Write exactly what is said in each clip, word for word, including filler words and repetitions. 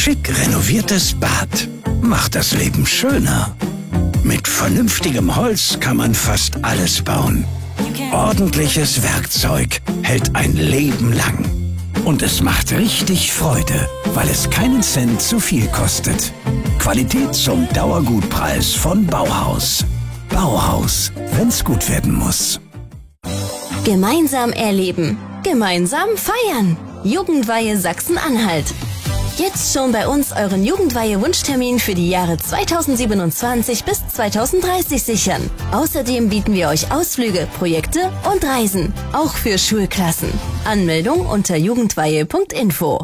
schick renoviertes Bad macht das Leben schöner. Mit vernünftigem Holz kann man fast alles bauen. Ordentliches Werkzeug hält ein Leben lang. Und es macht richtig Freude, weil es keinen Cent zu viel kostet. Qualität zum Dauergutpreis von Bauhaus. Bauhaus, wenn's gut werden muss. Gemeinsam erleben, gemeinsam feiern. Jugendweihe Sachsen-Anhalt. Jetzt schon bei uns euren Jugendweihe-Wunschtermin für die Jahre zweitausendsiebenundzwanzig bis zweitausenddreißig sichern. Außerdem bieten wir euch Ausflüge, Projekte und Reisen, auch für Schulklassen. Anmeldung unter jugendweihe punkt info.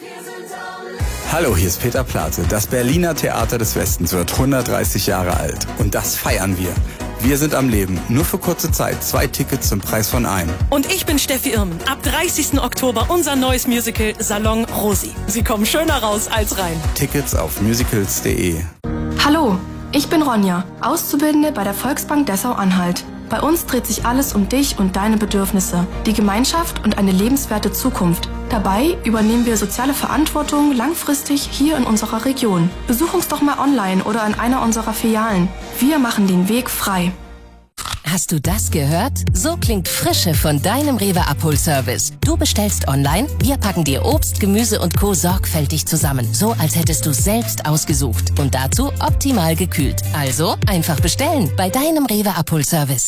Hallo, hier ist Peter Plate. Das Berliner Theater des Westens wird hundertdreißig Jahre alt. Und das feiern wir. Wir sind am Leben. Nur für kurze Zeit. Zwei Tickets zum Preis von einem. Und ich bin Steffi Irmen. Ab dreißigsten Oktober unser neues Musical Salon Rosi. Sie kommen schöner raus als rein. Tickets auf musicals punkt de. Hallo, ich bin Ronja, Auszubildende bei der Volksbank Dessau-Anhalt. Bei uns dreht sich alles um dich und deine Bedürfnisse, die Gemeinschaft und eine lebenswerte Zukunft. Dabei übernehmen wir soziale Verantwortung langfristig hier in unserer Region. Besuch uns doch mal online oder in einer unserer Filialen. Wir machen den Weg frei. Hast du das gehört? So klingt Frische von deinem Rewe Abholservice. Du bestellst online, wir packen dir Obst, Gemüse und Co. sorgfältig zusammen. So, als hättest du selbst ausgesucht. Und dazu optimal gekühlt. Also einfach bestellen bei deinem Rewe Abholservice.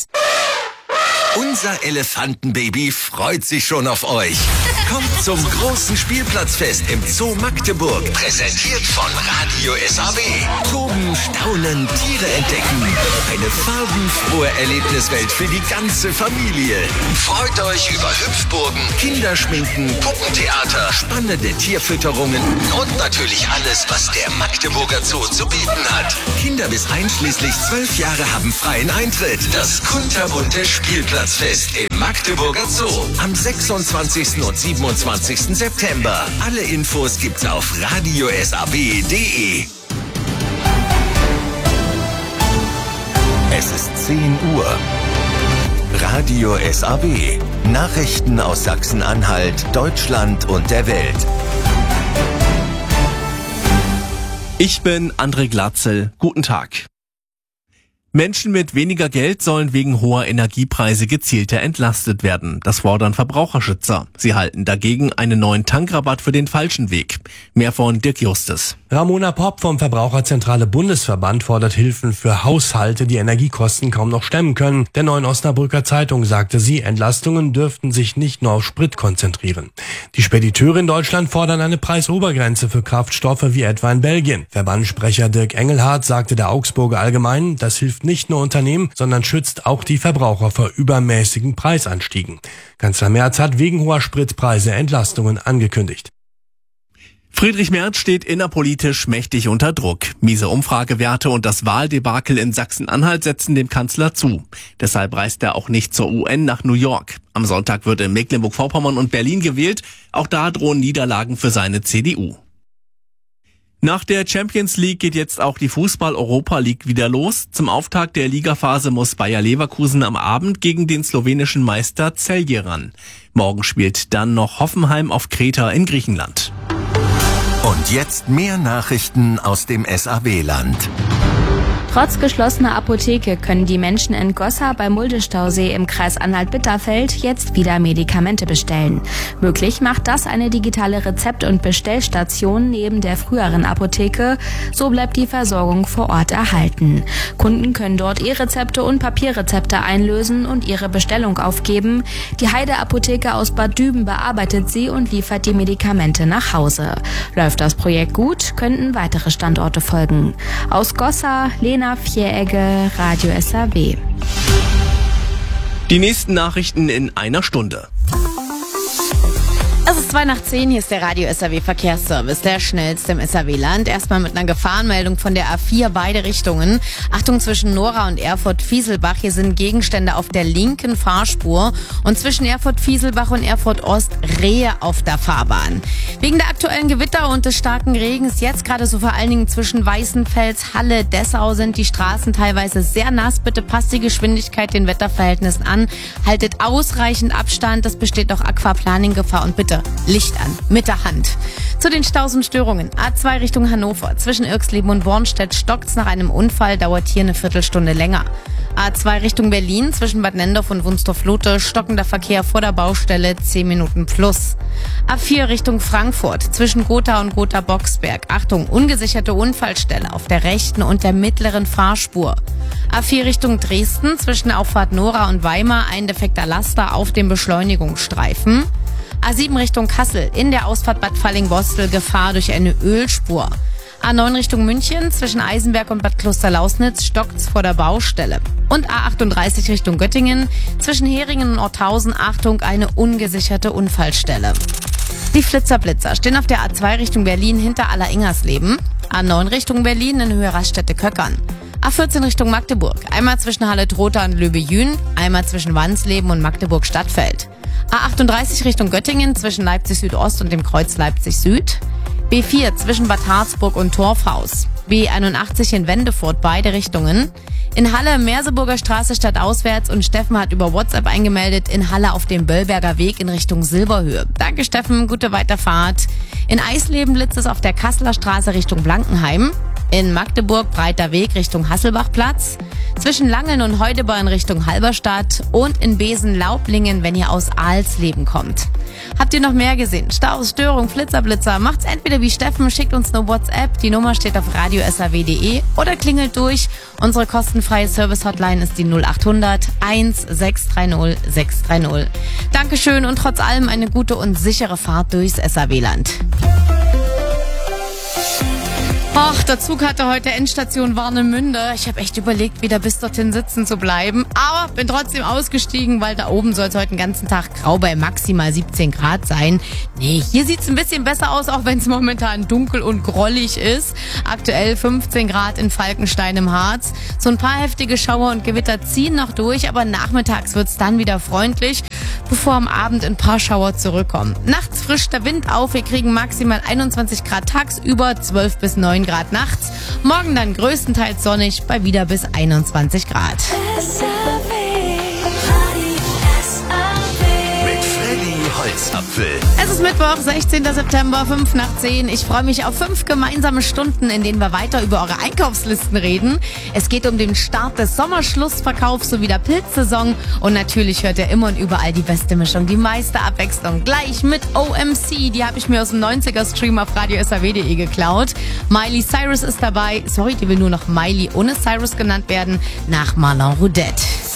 Unser Elefantenbaby freut sich schon auf euch. Kommt zum großen Spielplatzfest im Zoo Magdeburg. Präsentiert von Radio S A B. Toben, staunen, Tiere entdecken. Eine farbenfrohe Erlebniswelt für die ganze Familie. Freut euch über Hüpfburgen, Kinderschminken, Puppentheater, spannende Tierfütterungen und natürlich alles, was der Magdeburger Zoo zu bieten hat. Kinder bis einschließlich zwölf Jahre haben freien Eintritt. Das kunterbunte Spielplatzfest im Magdeburger Zoo am sechsundzwanzigsten und siebenundzwanzigsten September. Alle Infos gibt's auf radio s a b punkt de. Es ist zehn Uhr. Radio S A B. Nachrichten aus Sachsen-Anhalt, Deutschland und der Welt. Ich bin André Glatzel. Guten Tag. Menschen mit weniger Geld sollen wegen hoher Energiepreise gezielter entlastet werden. Das fordern Verbraucherschützer. Sie halten dagegen einen neuen Tankrabatt für den falschen Weg. Mehr von Dirk Justus. Ramona Popp vom Verbraucherzentrale Bundesverband fordert Hilfen für Haushalte, die Energiekosten kaum noch stemmen können. Der Neuen Osnabrücker Zeitung sagte sie, Entlastungen dürften sich nicht nur auf Sprit konzentrieren. Die Spediteure in Deutschland fordern eine Preisobergrenze für Kraftstoffe wie etwa in Belgien. Verbandssprecher Dirk Engelhardt sagte der Augsburger Allgemeinen, das hilft nicht nur Unternehmen, sondern schützt auch die Verbraucher vor übermäßigen Preisanstiegen. Kanzler Merz hat wegen hoher Spritpreise Entlastungen angekündigt. Friedrich Merz steht innerpolitisch mächtig unter Druck. Miese Umfragewerte und das Wahldebakel in Sachsen-Anhalt setzen dem Kanzler zu. Deshalb reist er auch nicht zur U N nach New York. Am Sonntag wird in Mecklenburg-Vorpommern und Berlin gewählt. Auch da drohen Niederlagen für seine C D U. Nach der Champions League geht jetzt auch die Fußball-Europa League wieder los. Zum Auftakt der Ligaphase muss Bayer Leverkusen am Abend gegen den slowenischen Meister Celje ran. Morgen spielt dann noch Hoffenheim auf Kreta in Griechenland. Und jetzt mehr Nachrichten aus dem S A B-Land. Trotz geschlossener Apotheke können die Menschen in Gossa beim Mulde-Stausee im Kreis Anhalt-Bitterfeld jetzt wieder Medikamente bestellen. Möglich macht das eine digitale Rezept- und Bestellstation neben der früheren Apotheke. So bleibt die Versorgung vor Ort erhalten. Kunden können dort E-Rezepte und Papierrezepte einlösen und ihre Bestellung aufgeben. Die Heide-Apotheke aus Bad Düben bearbeitet sie und liefert die Medikamente nach Hause. Läuft das Projekt gut, könnten weitere Standorte folgen. Aus Gossa, Lena Vieregge, Radio S A B. Die nächsten Nachrichten in einer Stunde. Es ist zwei nach zehn, hier ist der Radio S A B Verkehrsservice, der schnellste im S A B-Land. Erstmal mit einer Gefahrenmeldung von der A vier, beide Richtungen. Achtung, zwischen Nora und Erfurt-Fieselbach, hier sind Gegenstände auf der linken Fahrspur. Und zwischen Erfurt-Fieselbach und Erfurt-Ost Rehe auf der Fahrbahn. Wegen der aktuellen Gewitter und des starken Regens, jetzt gerade so vor allen Dingen zwischen Weißenfels, Halle, Dessau sind die Straßen teilweise sehr nass. Bitte passt die Geschwindigkeit den Wetterverhältnissen an. Haltet ausreichend Abstand, es besteht auch Aquaplaning-Gefahr und bitte Leute, Licht an, mit der Hand. Zu den Staus und Störungen. A zwei Richtung Hannover. Zwischen Irxleben und Bornstedt stockt's nach einem Unfall, dauert hier eine Viertelstunde länger. A zwei Richtung Berlin. Zwischen Bad Nendorf und Wunstorf-Lote stockender Verkehr vor der Baustelle, zehn Minuten plus. A vier Richtung Frankfurt. Zwischen Gotha und Gotha-Boxberg. Achtung, ungesicherte Unfallstelle auf der rechten und der mittleren Fahrspur. A vier Richtung Dresden. Zwischen Auffahrt Nora und Weimar ein defekter Laster auf dem Beschleunigungsstreifen. A sieben Richtung Kassel, in der Ausfahrt Bad Falling-Bostel Gefahr durch eine Ölspur. A neun Richtung München, zwischen Eisenberg und Bad Klosterlausnitz stockt's vor der Baustelle. Und A achtunddreißig Richtung Göttingen, zwischen Heringen und Orthausen, Achtung, eine ungesicherte Unfallstelle. Die Flitzer-Blitzer stehen auf der A zwei Richtung Berlin hinter Aller-Ingersleben. A neun Richtung Berlin in Höhe Raststätte-Köckern. A vierzehn Richtung Magdeburg, einmal zwischen Halle-Trotha und Löbe-Jün, einmal zwischen Wansleben und Magdeburg-Stadtfeld. A achtunddreißig Richtung Göttingen zwischen Leipzig Südost und dem Kreuz Leipzig Süd. B vier zwischen Bad Harzburg und Torfhaus. B einundachtzig in Wendefurt, beide Richtungen. In Halle Merseburger Straße stadtauswärts und Steffen hat über WhatsApp eingemeldet, in Halle auf dem Böllberger Weg in Richtung Silberhöhe. Danke Steffen, gute Weiterfahrt. In Eisleben blitzt es auf der Kasseler Straße Richtung Blankenheim. In Magdeburg breiter Weg Richtung Hasselbachplatz. Zwischen Langeln und Heudeber in Richtung Halberstadt und in Besen-Laublingen, wenn ihr aus Alsleben kommt. Habt ihr noch mehr gesehen? Staus, Störung, Flitzer, Blitzer? Macht's entweder wie Steffen, schickt uns eine WhatsApp, die Nummer steht auf radio s a w punkt de oder klingelt durch. Unsere kostenfreie Service-Hotline ist die null achthundert eins sechs drei null sechs drei null. Dankeschön und trotz allem eine gute und sichere Fahrt durchs S A W-Land. Ach, der Zug hatte heute Endstation Warnemünde. Ich habe echt überlegt, wieder bis dorthin sitzen zu bleiben. Aber bin trotzdem ausgestiegen, weil da oben soll es heute den ganzen Tag grau bei maximal siebzehn Grad sein. Nee, hier sieht es ein bisschen besser aus, auch wenn es momentan dunkel und grollig ist. Aktuell fünfzehn Grad in Falkenstein im Harz. So ein paar heftige Schauer und Gewitter ziehen noch durch, aber nachmittags wird es dann wieder freundlich, bevor am Abend ein paar Schauer zurückkommen. Nachts frischt der Wind auf, wir kriegen maximal einundzwanzig Grad tagsüber, zwölf bis neun Grad nachts. Morgen dann größtenteils sonnig bei wieder bis einundzwanzig Grad. Mit Freddy Holzapfel. Es ist Mittwoch, sechzehnten September, fünf nach zehn. Ich freue mich auf fünf gemeinsame Stunden, in denen wir weiter über eure Einkaufslisten reden. Es geht um den Start des Sommerschlussverkaufs sowie der Pilzsaison. Und natürlich hört ihr immer und überall die beste Mischung, die meiste Abwechslung. Gleich mit O M C, die habe ich mir aus dem neunziger-Stream auf radio s a w punkt de geklaut. Miley Cyrus ist dabei. Sorry, die will nur noch Miley ohne Cyrus genannt werden, nach Marlon Roudette.